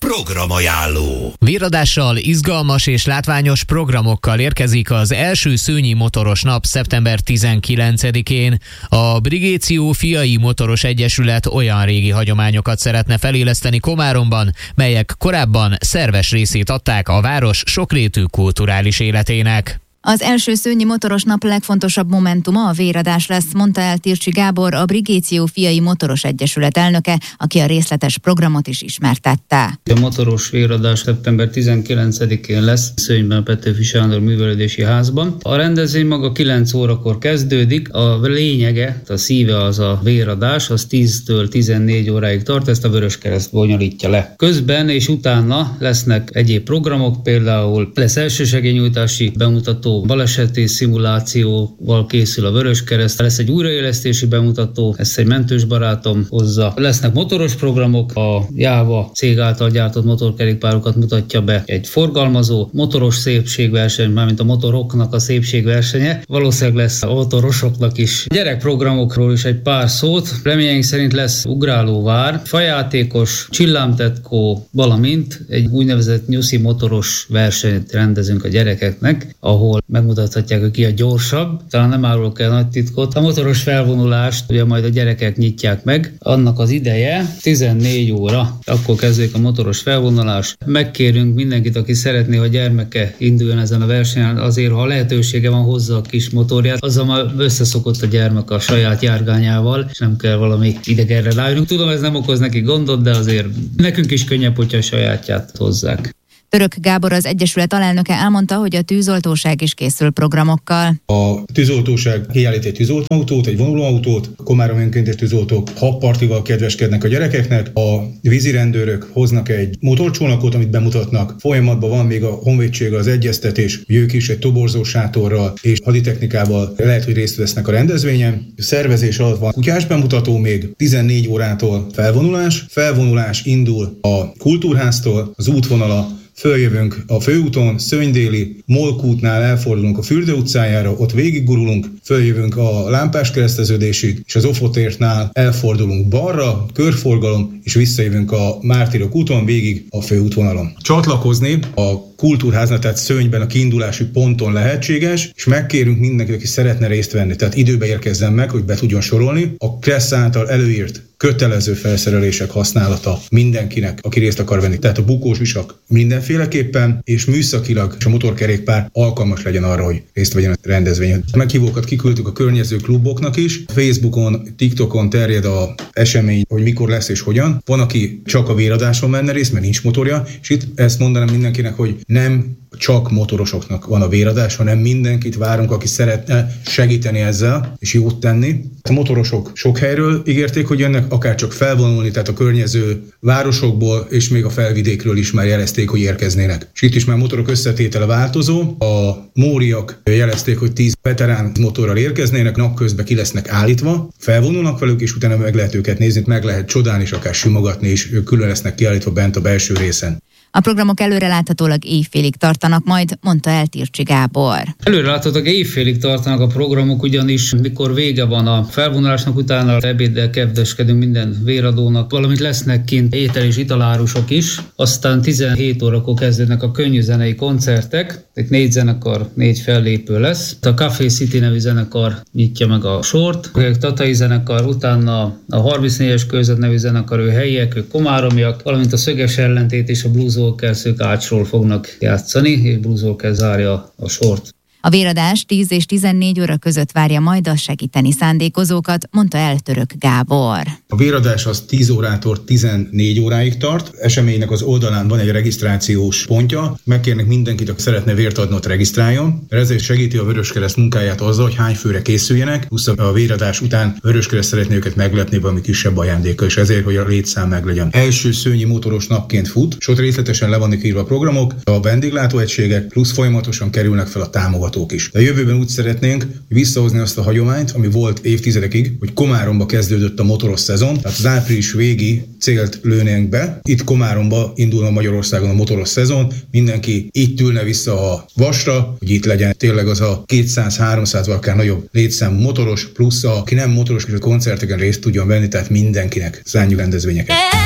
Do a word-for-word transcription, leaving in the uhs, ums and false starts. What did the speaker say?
programajánló. Véradással, izgalmas és látványos programokkal érkezik az első Szőnyi motoros nap szeptember tizenkilencedikén. A Brigéció Fiai Motoros Egyesület olyan régi hagyományokat szeretne feléleszteni Komáromban, melyek korábban szerves részét adták a város sokrétű kulturális életének. Az első Szőnyi motoros nap legfontosabb momentuma a véradás lesz, mondta el Tircsi Gábor, a Brigéció Fiai Motoros Egyesület elnöke, aki a részletes programot is ismertette. A motoros véradás szeptember tizenkilencedikén lesz Szőnyben, a Petőfi Sándor Művelődési Házban. A rendezvény maga kilenc órakor kezdődik, a lényege, a szíve az a véradás, az tíztől tizennégy óráig tart, ezt a Vöröskereszt bonyolítja le. Közben és utána lesznek egyéb programok, például lesz elsősegélynyújtási bemutató, baleseti szimulációval készül a Vöröskereszt, lesz egy újraélesztési bemutató, ezt egy mentős barátom hozza. Lesznek motoros programok, a Jáva cég által gyártott motorkerékpárokat mutatja be egy forgalmazó, motoros szépségverseny, mármint a motoroknak a szépségversenye. Valószínűleg lesz a motorosoknak is. Gyerekprogramokról is egy pár szót. Reményeink szerint lesz ugrálóvár, fajátékos, csillámtetkó, valamint egy úgynevezett nyuszi motoros versenyt rendezünk a gyerekeknek, ahol megmutathatják, hogy ki a gyorsabb. Talán nem árulok el nagy titkot. A motoros felvonulást ugye majd a gyerekek nyitják meg. Annak az ideje tizennégy óra. Akkor kezdődik a motoros felvonulás. Megkérünk mindenkit, aki szeretné, hogy gyermeke induljon ezen a versenyen, azért, ha lehetősége van, hozza a kis motorját. Azzal már összeszokott a gyermek a saját járgányával, és nem kell valami idegenre rájönünk. Tudom, ez nem okoz neki gondot, de azért nekünk is könnyebb, hogyha a sajátját hozzák. Török Gábor, az Egyesület alelnöke elmondta, hogy a tűzoltóság is készül programokkal. A tűzoltóság kiállít egy tűzoltóautót, egy vonulóautót, Komárom önkéntes tűzoltók habpartival kedveskednek a gyerekeknek, a vízirendőrök hoznak egy motorcsónakot, amit bemutatnak. Folyamatban van még a honvédséggel az egyeztetés, hogy ők is egy toborzó sátorral és haditechnikával lehet, hogy részt vesznek a rendezvényen. A szervezés alatt van kutyás bemutató még, tizennégy órától felvonulás. Felvonulás indul a kultúrháztól, az útvonala. Följövünk a főúton, Szőny-déli, Molkútnál elfordulunk a Fürde utcájára, ott végiggurulunk, följövünk a Lámpás kereszteződésig, és az Ofotértnál elfordulunk balra, körforgalom, és visszajövünk a Mártírok úton végig a főútvonalon. Csatlakozni a kultúrháznak, tehát Szőnyben a kiindulási ponton lehetséges, és megkérünk mindenkit, aki szeretne részt venni, tehát időbe érkezzen meg, hogy be tudjon sorolni. A Kressz által előírt kötelező felszerelések használata mindenkinek, aki részt akar venni. Tehát a bukós visak mindenféleképpen, és műszakilag és a motorkerékpár alkalmas legyen arra, hogy részt vegyen a rendezvényen. Meghívókat kiküldtük a környező kluboknak is. Facebookon, TikTokon terjed a esemény, hogy mikor lesz és hogyan. Van, aki csak a véradáson menne részt, mert nincs motorja, és itt ezt mondanám mindenkinek, hogy nem csak motorosoknak van a véradás, hanem mindenkit várunk, aki szeretne segíteni ezzel, és jót tenni. A motorosok sok helyről ígérték, hogy jönnek, akár csak felvonulni, tehát a környező városokból, és még a felvidékről is már jelezték, hogy érkeznének. És itt is már motorok összetétele változó. A móriak jelezték, hogy tíz veterán motorral érkeznének, napközben ki lesznek állítva, felvonulnak velük, és utána meg lehet őket nézni, meg lehet csodálni, és akár simogatni, és ők külön lesznek kiállítva bent a belső részen. A programok előreláthatólag éjfélig tartanak majd, mondta el Tircsi Gábor. Előreláthatólag éjfélig tartanak a programok, ugyanis mikor vége van a felvonulásnak, utána ebéddel kedveskedünk minden véradónak, valamint lesznek kint étel- és italárusok is, aztán tizenhét órakor kezdődnek a könnyű zenei koncertek, egy négy zenekar, négy fellépő lesz. A Café City nevű zenekar nyitja meg a sort, a tatai zenekar, utána a harmincnégyes körzet nevű zenekar, ő helyiek, ők komáromiak, valamint a Szöges ellentét és a Blues Walkers, ők Ácsról fognak játszani, és Blues Walkers zárja a sort. A véradás tíz és tizennégy óra között várja majd a segíteni szándékozókat, mondta el Török Gábor. A véradás az tíz órától tizennégy óráig tart. Eseménynek az oldalán van egy regisztrációs pontja. Megkérnek mindenkit, aki szeretne vért adni, ott regisztráljon. Ezért segíti a Vöröskereszt munkáját azzal, hogy hány főre készüljenek. Plusz a véradás után Vöröskereszt szeretné őket meglepni valami kisebb ajándékkal, és ezért, hogy a létszám meglegyen. Első Szőnyi motoros napként fut, és ott részletesen le vannak írva a programok, a vendéglátóegységek, plusz folyamatosan kerülnek fel a támogatók is. De a jövőben úgy szeretnénk visszahozni azt a hagyományt, ami volt évtizedekig, hogy Komáromba kezdődött a motoros szezon, tehát az április végi célt lőnénk be. Itt Komáromba indulna Magyarországon a motoros szezon, mindenki itt ülne vissza a vasra, hogy itt legyen tényleg az a kétszáz-háromszáz vagy akár nagyobb létszámú motoros, plusz aki nem motoros, és a koncerteken részt tudjon venni, tehát mindenkinek szánjuk rendezvényeket.